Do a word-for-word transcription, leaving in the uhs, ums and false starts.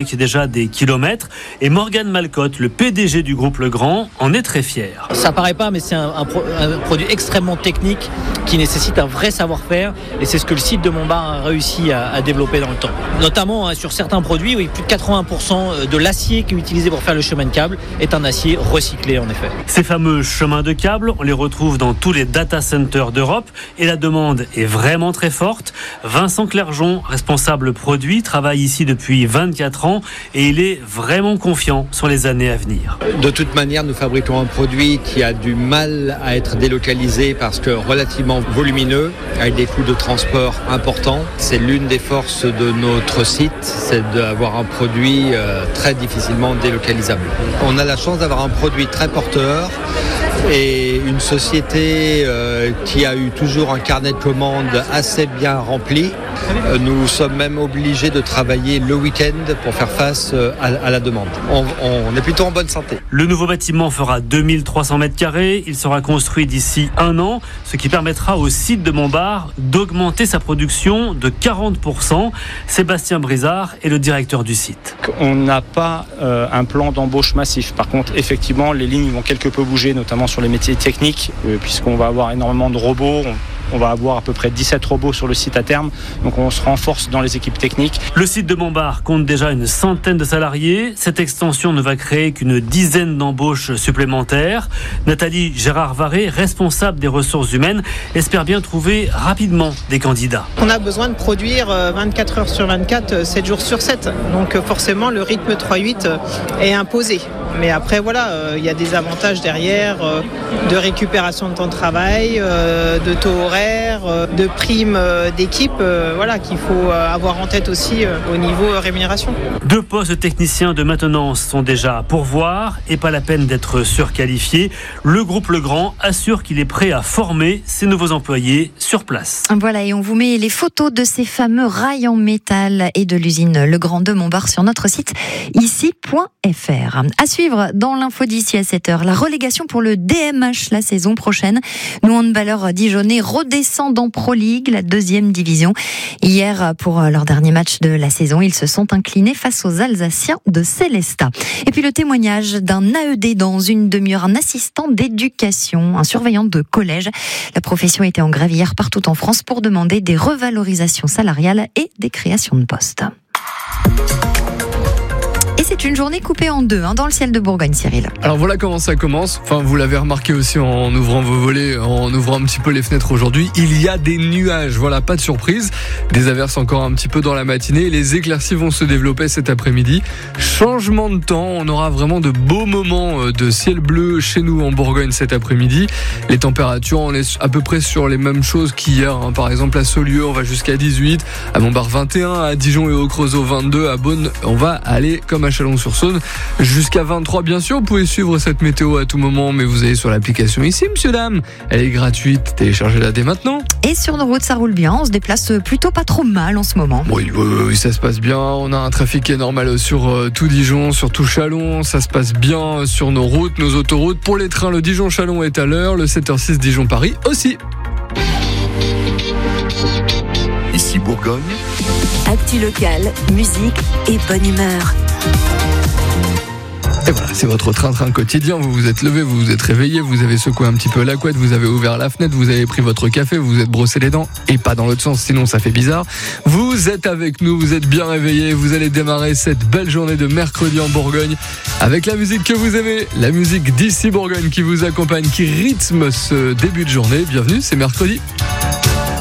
fabrique déjà des kilomètres. Et Morgane Malcotte, le P D G du groupe Legrand, en est très fier. Ça paraît pas, mais c'est un, un, pro, un produit extrêmement technique qui nécessite un vrai savoir-faire. Et c'est ce que le site de Montbard a réussi à, à développer dans le temps. Notamment hein, sur certains produits, oui, plus de quatre-vingts pour cent de l'acier qui est utilisé pour faire le chemin de câble est un acier recyclé en effet. Ces fameux chemins de câble, on les retrouve dans tous les data centers d'Europe et la demande est vraiment très forte. Vincent Clergeon, responsable produit, travaille ici depuis vingt-quatre ans et il est vraiment confiant sur les années à venir. De toute manière, nous fabriquons un produit qui a du mal à être délocalisé parce que relativement volumineux, avec des coûts de transport importants. C'est l'une des forces de notre site, c'est d'avoir un produit euh, très difficilement délocalisable. On a la chance d'avoir un produit très porteur et une société euh, qui a eu toujours un carnet de commandes assez bien rempli. Euh, nous sommes même obligés de travailler le week-end pour faire face euh, à, à la demande. On, on est plutôt en bonne santé. Le nouveau bâtiment fera deux mille trois cents mètres carrés. Il sera construit d'ici un an, ce qui permettra au site de Montbard d'augmenter sa production de quarante pour cent. Sébastien Brizard est le directeur du site. On n'a pas euh, un plan d'embauche massif. Par contre, effectivement, les lignes vont quelque peu bouger, notamment sur les métiers techniques, euh, puisqu'on va avoir énormément de robots. On... On va avoir à peu près dix-sept robots sur le site à terme, donc on se renforce dans les équipes techniques. Le site de Montbard compte déjà une centaine de salariés. Cette extension ne va créer qu'une dizaine d'embauches supplémentaires. Nathalie Gérard-Varé, responsable des ressources humaines, espère bien trouver rapidement des candidats. On a besoin de produire vingt-quatre heures sur vingt-quatre, sept jours sur sept. Donc forcément, le rythme trois huit est imposé. Mais après, voilà, il y a des avantages derrière, de récupération de temps de travail, de taux horaires, de primes d'équipe, voilà, qu'il faut avoir en tête aussi au niveau rémunération. Deux postes de techniciens de maintenance sont déjà à pourvoir et pas la peine d'être surqualifié. Le groupe Legrand assure qu'il est prêt à former ses nouveaux employés sur place. Voilà, et on vous met les photos de ces fameux rails en métal et de l'usine Legrand de Montbard sur notre site ici point f r. À suivre dans l'info d'ici à sept heures, la relégation pour le D M H la saison prochaine. Nos handballeurs dijonnais redescendent en Pro League, la deuxième division. Hier, pour leur dernier match de la saison, ils se sont inclinés face aux Alsaciens de Célestat. Et puis le témoignage d'un A E D dans une demi-heure, un assistant d'éducation, un surveillant de collège. La profession était en grève hier partout en France pour demander des revalorisations salariales et des créations de postes. Et c'est une journée coupée en deux hein, dans le ciel de Bourgogne, Cyril. Alors voilà comment ça commence. Enfin, vous l'avez remarqué aussi en ouvrant vos volets, en ouvrant un petit peu les fenêtres aujourd'hui. Il y a des nuages, voilà, pas de surprise. Des averses encore un petit peu dans la matinée. Les éclaircies vont se développer cet après-midi. Changement de temps, on aura vraiment de beaux moments de ciel bleu chez nous en Bourgogne cet après-midi. Les températures, on est à peu près sur les mêmes choses qu'hier. Hein. Par exemple, à Saulieu, on va jusqu'à dix-huit. À Montbard, vingt et un. À Dijon et au Creusot, vingt-deux. À Beaune, on va aller comme à Chalon-sur-Saône jusqu'à vingt-trois. Bien sûr, vous pouvez suivre cette météo à tout moment, mais vous allez sur l'application ici, monsieur, dame. Elle est gratuite, téléchargez-la dès maintenant. Et sur nos routes, ça roule bien, on se déplace plutôt pas trop mal en ce moment. Oui, oui, oui, ça se passe bien. On a un trafic qui est normal sur euh, tout Dijon, sur tout Chalon. Ça se passe bien sur nos routes, nos autoroutes. Pour les trains, le Dijon-Chalon est à l'heure, le sept heures six Dijon-Paris aussi. Ici Bourgogne. Actu locale, musique et bonne humeur. Et voilà, c'est votre train-train quotidien. Vous vous êtes levé, vous vous êtes réveillé, vous avez secoué un petit peu la couette, vous avez ouvert la fenêtre, vous avez pris votre café, vous vous êtes brossé les dents, et pas dans l'autre sens, sinon ça fait bizarre. Vous êtes avec nous, vous êtes bien réveillés, vous allez démarrer cette belle journée de mercredi en Bourgogne avec la musique que vous aimez, la musique d'ici Bourgogne qui vous accompagne, qui rythme ce début de journée. Bienvenue, c'est mercredi.